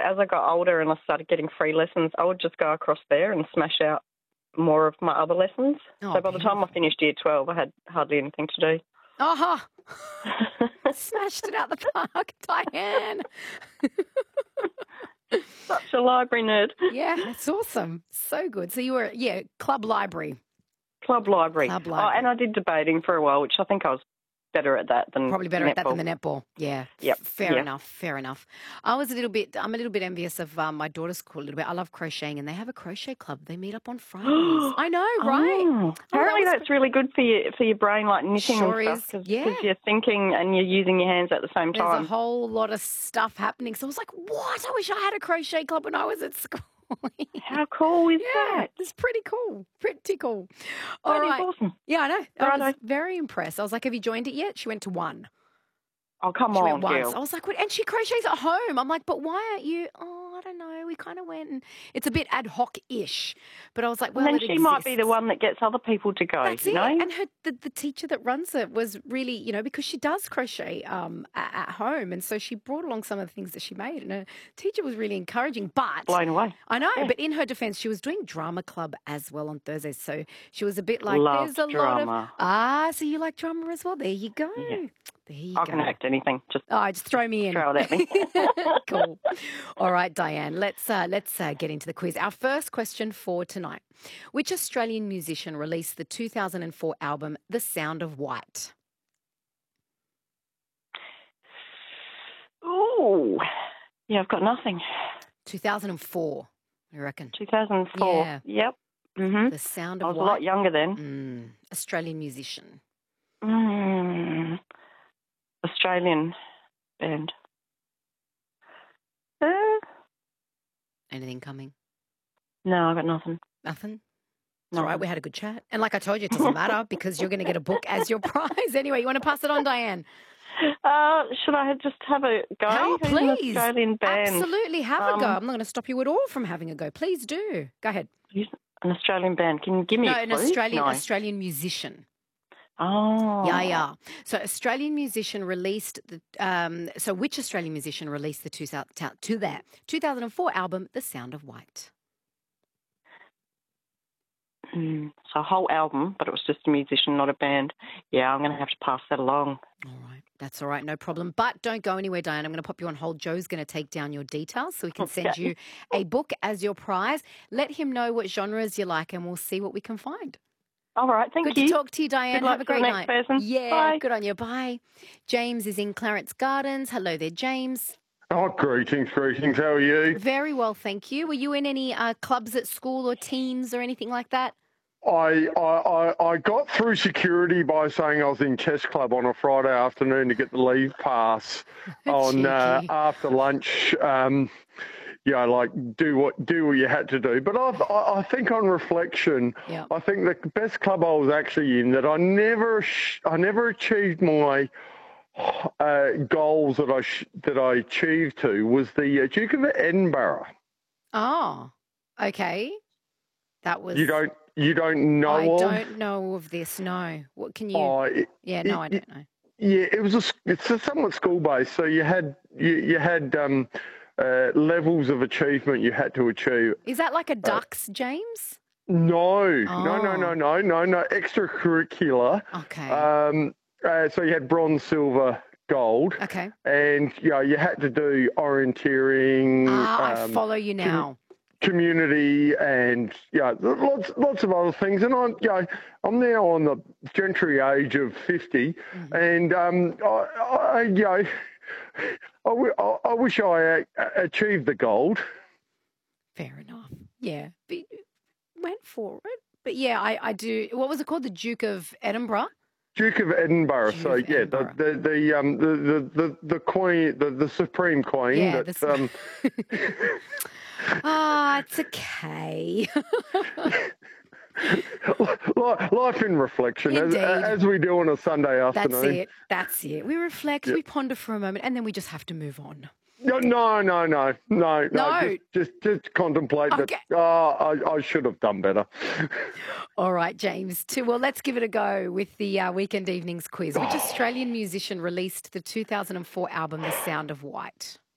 as I got older and I started getting free lessons, I would just go across there and smash out more of my other lessons. Oh, so by the time I finished year 12, I had hardly anything to do. Uh-huh. Smashed it out the park, Diane. Such a library nerd. Yeah, that's awesome. So good. So you were, club library. Club library. Club library. Oh, and I did debating for a while, which I think I was better at that than Probably better netball. at that than the netball. Yeah. Yep. Fair enough. I'm a little bit envious of my daughter's school a little bit. I love crocheting and they have a crochet club. They meet up on Fridays. I know, right? Oh, apparently that's really good for your brain, like knitting Sure and stuff, is. because you're thinking and you're using your hands at the same time. There's a whole lot of stuff happening. So I was like, what? I wish I had a crochet club when I was at school. How cool is that? It's pretty cool. All That is right. awesome. Yeah, I know. I was Righto. very impressed. I was like, have you joined it yet? She went to one. Oh, come She on, went once. girl. I was like, what? And she crochets at home. I'm like, but why aren't you? Oh, I don't know. We kind of went and it's a bit ad hoc-ish. But I was like, well, and then it she might be the exists. one that gets other people to go, That's you know? it. And the teacher that runs it was really, because she does crochet at home. And so she brought along some of the things that she made. And her teacher was really encouraging. But Blown away. I know. Yeah. But in her defense, she was doing drama club as well on Thursdays. So she was a bit like, Love there's a drama. lot of, so you like drama as well? There you go. Yeah. There you I go. can act anything. Just Just throw me in. throw it at me. Cool. All right, Diane, let's get into the quiz. Our first question for tonight. Which Australian musician released the 2004 album The Sound of White? Ooh. Yeah, I've got nothing. 2004, I reckon. 2004. Yeah. Yep. Mm-hmm. The Sound I of was White. a lot younger then. Australian musician. Australian band. Anything coming? No, I've got nothing. Nothing? It's all right, we had a good chat. And like I told you, it doesn't matter because you're going to get a book as your prize. Anyway, you want to pass it on, Diane? Should I just have a go? Oh, Who's an please. Australian band? Absolutely, have a go. I'm not going to stop you at all from having a go. Please do. Go ahead. Who's an Australian band? Can you give me a an clue? Australian musician. Oh. Yeah. So Australian musician released the which Australian musician released the 2004 album The Sound of White? So a whole album, but it was just a musician, not a band. Yeah, I'm going to have to pass that along. All right. That's all right. No problem. But don't go anywhere, Diane. I'm going to pop you on hold. Joe's going to take down your details so he can send you a book as your prize. Let him know what genres you like and we'll see what we can find. All right, thank you. Good to talk to you, Diane. Good luck Have a great for the night. next person. Yeah, Bye. good on you. Bye. James is in Clarence Gardens. Hello there, James. Oh, greetings. How are you? Very well, thank you. Were you in any clubs at school or teams or anything like that? I got through security by saying I was in chess club on a Friday afternoon to get the leave pass on after lunch. Do what you had to do. But I think on reflection, I think the best club I was actually in that I never achieved my goals that I achieved to was the Duke of Edinburgh. Oh, okay. That was you don't know. I don't know of this. No. What can you? I don't know. Yeah, it's a somewhat school based. So you had levels of achievement you had to achieve. Is that like a ducks, James? No. Extracurricular. Okay. So you had bronze, silver, gold. Okay. And you had to do orienteering. I follow you now. Community and lots of other things. And I'm now on the gentry age of 50, and I wish I achieved the gold. Fair enough. Yeah, but went for it. But yeah, I do. What was it called? The Duke of Edinburgh. Duke of Edinburgh. Edinburgh. The queen, the supreme queen. Yeah, that's it's okay. Life in reflection, as we do on a Sunday afternoon. That's it. We reflect, we ponder for a moment, and then we just have to move on. No. Just contemplate that. I should have done better. All right, James. Well, let's give it a go with the Weekend Evenings quiz. Which Australian musician released the 2004 album The Sound of White?